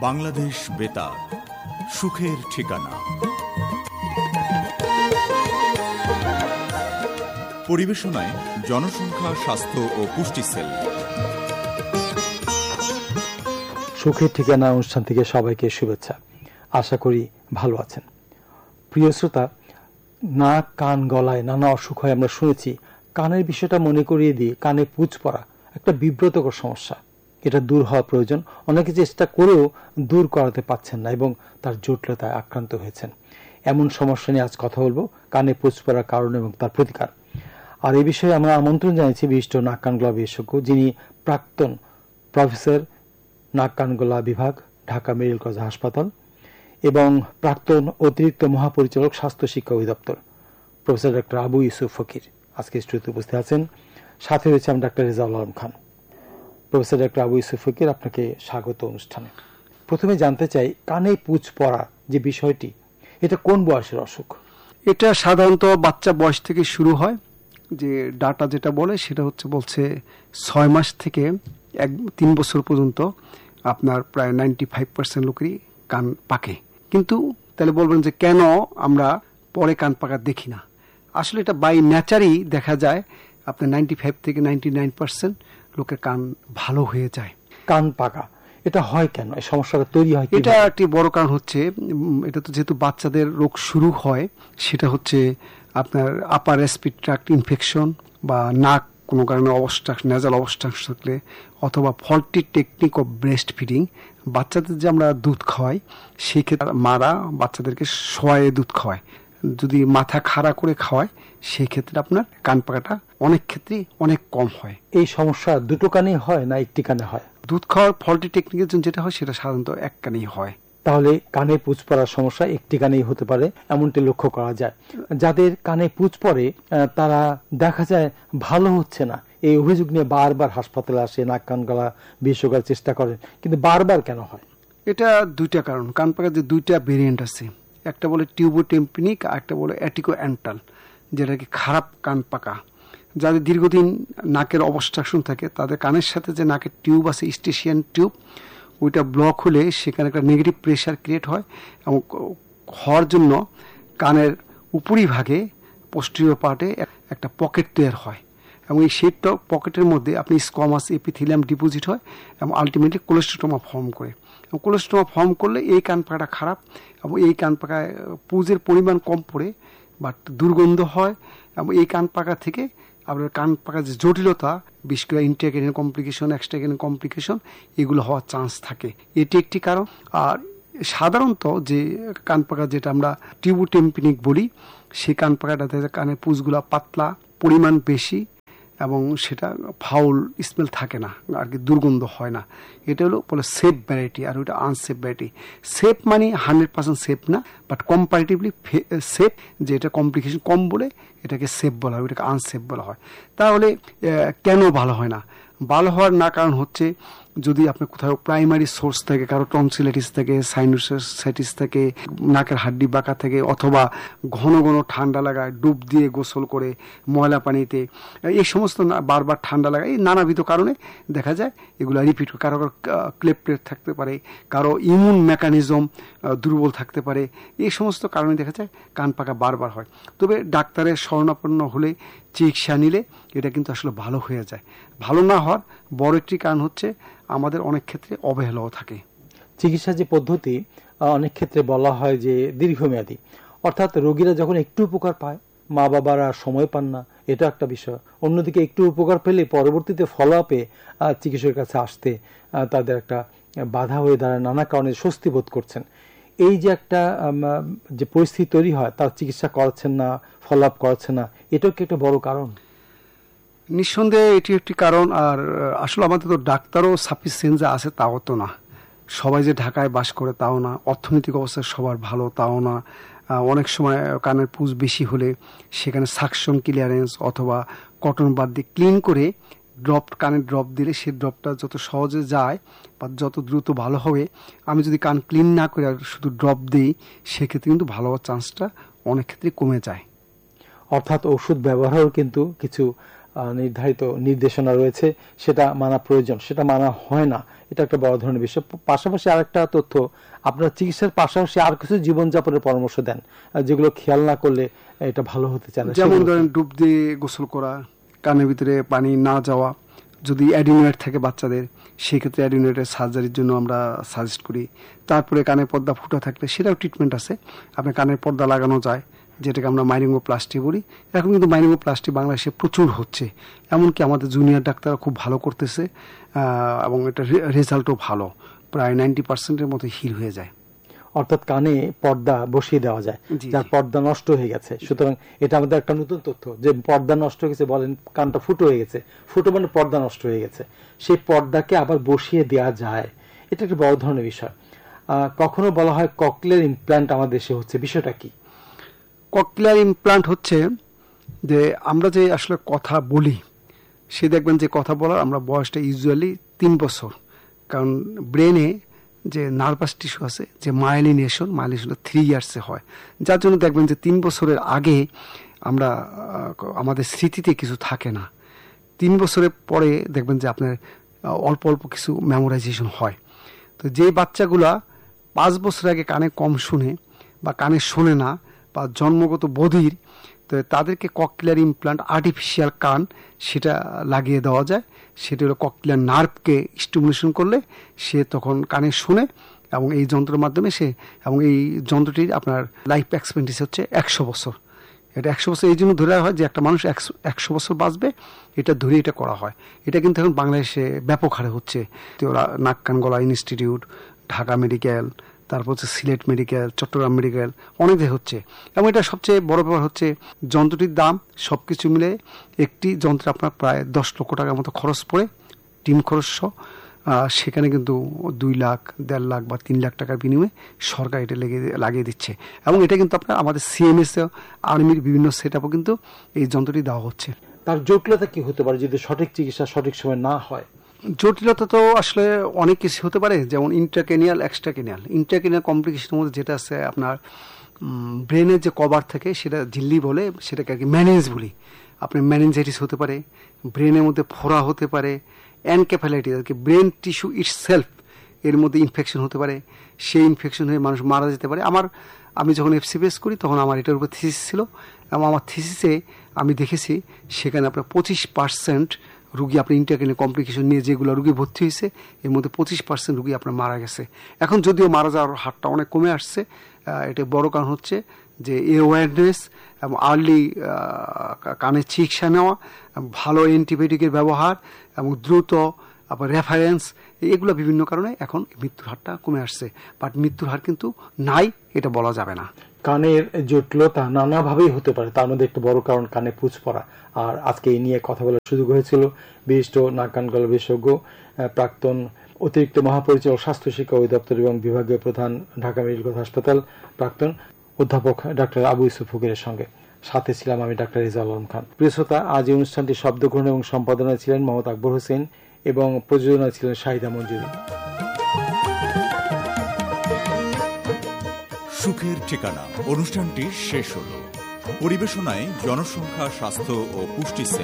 বাংলাদেশ বেতার, সুখের ঠিকানা। পরিবেশনায় জনসংখ্যা, স্বাস্থ্য ও পুষ্টি সেল। সুখের ঠিকানা অনুষ্ঠান থেকে সবাইকে শুভেচ্ছা। আশা করি ভালো আছেন। প্রিয় শ্রোতা, নাক, কান, গলায় নানা অসুখ হয় আমরা শুনেছি। কানের বিষয়টা মনে করিয়ে দিয়ে কানে পুঁজ পড়া একটা বিব্রতকর সমস্যা। এটা দূর হওয়া প্রয়োজন। অনেকে চেষ্টা করেও দূর করাতে পারছেন না এবং তার জটিলতায় আক্রান্ত হয়েছেন। এমন সমস্যা নিয়ে আজ কথা বলবো, কানে পুঁজ পড়ার কারণ এবং তার প্রতিকার। আর এই বিষয়ে আমরা আমন্ত্রণ জানিয়েছি বিশিষ্ট নাক কান গলা বিশেষজ্ঞ, যিনি প্রাক্তন প্রফেসর, নাক কান গলা বিভাগ, ঢাকা মেডিকেল কলেজ হাসপাতাল, এবং প্রাক্তন অতিরিক্ত মহাপরিচালক, স্বাস্থ্য শিক্ষা অধিদপ্তর, প্রফেসর ডক্টর আবু ইউসুফ ফকির আজকে স্টুডিওতে উপস্থিত আছেন। সাথে রয়েছে আমি doctor Rezaul Alam Khan. Professor doctor Abu Yusuf ফকির, আপনাকে স্বাগত অনুষ্ঠানে। প্রথমে জানতে চাই, কানে পুঁজ পড়া যে বিষয়টি, এটা কোন বয়সের অসুখ? এটা সাধারণত বাচ্চা বয়স থেকে শুরু হয়। যে ডাটা যেটা বলে সেটা বলছে 6 মাস থেকে 3 বছর পর্যন্ত আপনার প্রায় 95% লোকেরই কান পাকে। কিন্তু তাহলে বলবেন যে কেন আমরা পরে কান পাকা দেখি না? আসলে এটা বাই ন্যাচারই দেখা যায়। আপনার 95 থেকে 99% লোকের কান ভালো হয়ে যায়। কান পাকা এটা হয় কেন? এই সমস্যাটা তৈরি হয়? এটা একটি বড় কারণ হচ্ছে, এটা তো যেহেতু বাচ্চাদের রোগ শুরু হয়, সেটা হচ্ছে আপনার আপার রেসপিরেটরি ট্র্যাক্ট ইনফেকশন, বা নাক কোনো কারণে অবস্ট্রাকশন, নেজাল অবস্ট্রাকশন থাকলে, অথবা faulty technique of breast feeding. বাচ্চাদের যে আমরা দুধ খাওয়াই, সেই ক্ষেত্রে মারা বাচ্চাদেরকে শোয়ায়ে দুধ খাওয়ায়। যদি মাথা খাড়া করে খাওয়ায়, সেই ক্ষেত্রে আপনার কান পাকাটা অনেক ক্ষেত্রেই অনেক কম হয়। এই সমস্যা দুটো কানেই হয় না একটি কানে হয়? দুধ খাওয়ার ফল্টি টেকনিকের জন্য যেটা হয় সেটা সাধারণত এক কানেই হয়। তাহলে কানে পুঁজ পড়ার সমস্যা একটি কানেই হতে পারে, এমনটি লক্ষ্য করা যায়। যাদের কানে পুঁজ পড়ে তারা দেখা যায় ভালো হচ্ছে না, এই অভিযোগ নিয়ে বারবার হাসপাতালে আসে, নাক কান গলা বিশেষজ্ঞের চেষ্টা করেন, কিন্তু বারবার কেন হয়? এটা দুইটা কারণ। কান পাকার যে দুইটা ভেরিয়েন্ট আছে, একটা বলে টিউবোটেম্পিনিক আর একটা বলে অ্যাটিকো অ্যান্টাল, যেটা কি খারাপ কান পাকা। যাদের দীর্ঘদিন নাকের অবস্ট্রাকশন থাকে, তাদের কানের সাথে যে নাকের টিউব আছে, স্টেশিয়ান টিউব, ওইটা ব্লক হলে সেখানে একটা নেগেটিভ প্রেশার ক্রিয়েট হয়, এবং হওয়ার জন্য কানের উপরি ভাগে পোস্টেরিয়র পার্টে একটা পকেট তৈরি হয়, এবং এই শেপটা পকেটের মধ্যে আপনি স্কোয়ামাস এপিথেলিয়াম ডিপোজিট হয়, এবং আলটিমেটলি কোলেস্টোমা ফর্ম করে। এবং কোলেস্টোমা ফর্ম করলে এই কান পাকাটা খারাপ, এবং এই কান পাকায় পুঁজের পরিমাণ কম পড়ে, বাট দুর্গন্ধ হয়, এবং এই কান পাকা থেকে আপনার কান পাকার যে জটিলতা, বিশেষ করে ইন্ট্রাক্রেনিয়াল কমপ্লিকেশন, এক্সট্রাক্রেনিয়াল কমপ্লিকেশন, এগুলো হওয়ার চান্স থাকে। এটি একটি কারণ। আর সাধারণত যে কান পাকা যেটা আমরা টিউবোটেম্পিনিক বলি, সেই কান পাকাটাতে কানের পুঁজগুলা পাতলা, পরিমাণ বেশি, এবং সেটা ফাউল স্মেল থাকে না, আর কি দুর্গন্ধ হয় না। এটা হলো বলে সেফ ভ্যারাইটি, আর ওইটা আনসেফ ভ্যারাইটি। সেফ মানে 100% সেফ না, বাট কম্পারেটিভলি সেফ, যে এটা কমপ্লিকেশন কম বলে এটাকে সেফ বলা হয়, ওইটাকে আনসেফ বলা হয়। তাহলে কেন ভালো হয় না? ভালো হওয়ার না কারণ হচ্ছে, যদি আপনার কোথাও প্রাইমারি সোর্স থাকে, কারো টনসিলাইটিস থাকে, সাইনোসাইটিস থাকে, নাকের হাড্ডি বাঁকা থাকে, অথবা ঘন ঘন ঠান্ডা লাগায়, ডুব দিয়ে গোসল করে ময়লা পানিতে, এই সমস্ত বারবার ঠান্ডা লাগায়, এই নানাবিধ কারণে দেখা যায় এগুলো রিপিট। কারো ক্লেপ্টেট থাকতে পারে, কারো ইমিউন মেকানিজম দুর্বল থাকতে পারে, এই সমস্ত কারণে দেখা যায় কান পাকা বারবার হয়। তবে ডাক্তারের শরণাপন্ন হলে, চিকিৎসা নিলে এটা কিন্তু আসলে ভালো হয়ে যায়। ভালো না হওয়ার বড় একটি কারণ হচ্ছে আমাদের অনেক ক্ষেত্রে অবহেলাও থাকে। চিকিৎসা যে পদ্ধতি অনেক ক্ষেত্রে বলা হয় যে দীর্ঘমেয়াদী, অর্থাৎ রোগীরা যখন একটু উপকার পায়, মা বাবারা সময় পান না, এটা একটা বিষয়। অন্যদিকে একটু উপকার পেলে পরবর্তীতে ফলো আপে চিকিৎসকের কাছে আসতে তাদের একটা বাধা হয়ে দাঁড়ায়, নানা কারণে স্বস্তি বোধ করছেন। এই যে একটা যে পরিস্থিতি তৈরি হয়, তার চিকিৎসা করাচ্ছেন না, ফলো আপ করাচ্ছেন না, এটাও কি একটা বড় কারণ? নিঃসন্দেহে এটি একটি কারণ। আর আসলে আমাদের তো ডাক্তারও সাফিসিয়েন্ট যে আছে তাও তো না, সবাই যে ঢাকায় বাস করে তাও না, অর্থনৈতিক অবস্থা সবার ভালো তাও না। অনেক সময় কানের পুঁজ বেশি হলে সেখানে সাকশন ক্লিয়ারেন্স অথবা কটন বাদ দিয়ে ক্লিন করে কানের ড্রপ দিলে সেই ড্রপটা যত সহজে যায় বা যত দ্রুত ভালো হবে। আমি যদি কান ক্লিন না করে আর শুধু ড্রপ দিই, সেক্ষেত্রে কিন্তু ভালো হওয়ার চান্সটা অনেক ক্ষেত্রে কমে যায়। অর্থাৎ ওষুধ ব্যবহারও কিন্তু কিছু নির্ধারিত নির্দেশনা রয়েছে, সেটা মানা প্রয়োজন, সেটা মানা হয় না, এটা একটা বড় ধরনের বিষয়। পাশাপাশি আরেকটা তথ্য, আপনারা চিকিৎসার পাশাপাশি আর কিছু জীবনযাপনের পরামর্শ দেন যেগুলো খেয়াল না করলে এটা ভালো হতে চায় না। যেমন ধরেন ডুব দিয়ে গোসল করা, কানের ভিতরে পানি না যাওয়া, যদি অ্যাডিনোয়েড থাকে বাচ্চাদের সেই ক্ষেত্রে অ্যাডিনোয়েডের সার্জারির জন্য আমরা সাজেস্ট করি। তারপরে কানের পর্দা ফুটা থাকলে সেটাও ট্রিটমেন্ট আছে, আপনার কানের পর্দা লাগানো যায়, যেটাকে আমরা মাইরিঙ্গোপ্লাস্টি বলি। এখন কিন্তু মাইরিঙ্গোপ্লাস্টি বাংলাদেশে প্রচুর হচ্ছে, এমনকি আমাদের জুনিয়র ডাক্তাররা খুব ভালো করতেছে এবং এটা রেজাল্টও ভালো, প্রায় 90% মতো হিল হয়ে যায়। অর্থাৎ কানে পর্দা বসিয়ে দেওয়া যায়, যার পর্দা নষ্ট হয়ে গেছে। সুতরাং এটা আমাদের একটা নতুন তথ্য যে পর্দা নষ্ট হয়ে গেছে, বলেন কানটা ফুটো হয়ে গেছে, ফুটো মানে পর্দা নষ্ট হয়ে গেছে, সেই পর্দাকে আবার বসিয়ে দেওয়া যায়, এটা একটা বড় ধরনের বিষয়। কখনো বলা হয় ককলিয়ার ইমপ্ল্যান্ট আমাদের দেশে হচ্ছে, বিষয়টা কি? ককলিয়ার ইমপ্ল্যান্ট হচ্ছে যে আমরা যে আসলে কথা বলি, সে দেখবেন যে কথা বলার আমরা বয়সটা ইউজুয়ালি 3 বছর, কারণ ব্রেনে যে নার্ভাস টিস্যু আছে, যে মাইলিনেশন 3 ইয়ার্সে হয়, যার জন্য দেখবেন যে 3 বছরের আগে আমরা আমাদের স্মৃতিতে কিছু থাকে না। 3 বছরের পরে দেখবেন যে আপনার অল্প অল্প কিছু মেমোরাইজেশন হয়। তো যে বাচ্চাগুলা 5 বছর আগে কানে কম শুনে বা কানে শোনে না বা জন্মগত বধির, তো তাদেরকে ককলিয়ার ইমপ্ল্যান্ট, আর্টিফিশিয়াল কান, সেটা লাগিয়ে দেওয়া যায়। সেটা হলো ককলিয়ার নার্ভকে স্টিমুলেশন করলে সে তখন কানে শুনে, এবং এই যন্ত্রের মাধ্যমে সে, এবং এই যন্ত্রটির আপনার লাইফ এক্সপেক্টেন্সি হচ্ছে 100 বছর। এটা 100 বছর এই জন্য ধরে হয় যে একটা মানুষ 100 বছর বাঁচবে, এটা ধরে এটা করা হয়। এটা কিন্তু এখন বাংলাদেশে ব্যাপক হারে হচ্ছে। তো নাক কান গলা ইনস্টিটিউট, ঢাকা মেডিকেল, তারপর হচ্ছে সিলেট মেডিকেল, চট্টগ্রাম মেডিকেল, অনেক জায়গায় হচ্ছে। এবং এটা সবচেয়ে বড় ব্যাপার হচ্ছে যন্ত্রটির দাম সবকিছু মিলে একটি যন্ত্রে আপনার প্রায় 10 লক্ষ টাকার মতো খরচ পড়ে, টিম খরচ সহ। সেখানে কিন্তু 2 লাখ, 1.5 লাখ বা 3 লাখ টাকার বিনিময়ে সরকার এটা লাগিয়ে দিচ্ছে। এবং এটা কিন্তু আপনার আমাদের সিএমএস, আর্মির বিভিন্ন সেট আপও কিন্তু এই যন্ত্রটি দেওয়া হচ্ছে। তার জটিলতা কি হতে পারে যদি সঠিক চিকিৎসা সঠিক সময় না হয়? জটিলতা তো আসলে অনেক কিছু হতে পারে, যেমন ইন্ট্রাক্রেনিয়াল, এক্সট্রাক্রেনিয়াল। ইন্ট্রাক্রেনিয়াল কমপ্লিকেশনের মধ্যে যেটা আছে আপনার ব্রেনের যে কভার থাকে সেটা ঝিল্লি বলে, সেটাকে আর কি ম্যানেজ বলি। আপনার ম্যানেঞ্জাইটিস হতে পারে, ব্রেনের মধ্যে ফোড়া হতে পারে, এনকেফালাইটিস আর কি ব্রেন টিস্যু ইটসেলফ এর মধ্যে ইনফেকশন হতে পারে, সেই ইনফেকশন হয়ে মানুষ মারা যেতে পারে। আমি যখন এফসিপিএস করি তখন আমার এটার উপর থিসিস ছিল, এবং আমার থিসিসে আমি দেখেছি সেখানে আপনার 25% রুগী আপনার ইন্টারক্রেনিয়াল কমপ্লিকেশন নিয়ে যেগুলো রুগী ভর্তি হয়েছে, এর মধ্যে 25% রুগী আপনার মারা গেছে। এখন যদিও মারা যাওয়ার হারটা অনেক কমে আসছে, এটা বড় কারণ হচ্ছে যে অ্যাওয়ারনেস এবং আর্লি কানের চিকিৎসা নেওয়া, ভালো অ্যান্টিবায়োটিকের ব্যবহার এবং দ্রুত আবার রেফারেন্স, এগুলো বিভিন্ন কারণে এখন মৃত্যুর হারটা কমে আসছে। বাট মৃত্যুর হার কিন্তু নাই, এটা বলা যাবে না। কানের জটিলতা নানাভাবেই হতে পারে, তার মধ্যে একটা বড় কারণ কানে পুঁজ পড়া। আর আজকে এই নিয়ে কথা বলার সুযোগ হয়েছিল বিশিষ্ট নাক কান গলা বিশেষজ্ঞ, প্রাক্তন অতিরিক্ত মহাপরিচালক স্বাস্থ্য শিক্ষা অধিদপ্তর এবং বিভাগীয় প্রধান ঢাকা মেডিকেল হাসপাতাল, প্রাক্তন অধ্যাপক ডাক্তার আবু ইউসুফ ফকিরের সঙ্গে। সাথে ছিলাম আমি ডাক্তার রেজাউল আলম খান। প্রিয় শ্রোতা, আজ এই অনুষ্ঠানটি শব্দগ্রহণ এবং সম্পাদনায় ছিলেন মোহাম্মদ আকবর হোসেন এবং প্রযোজনায় ছিলেন শাহিদা মঞ্জুরি। সুখের ঠিকানা অনুষ্ঠানটি শেষ হলো। পরিবেশনায় জনসংখ্যা, স্বাস্থ্য ও পুষ্টি সেল।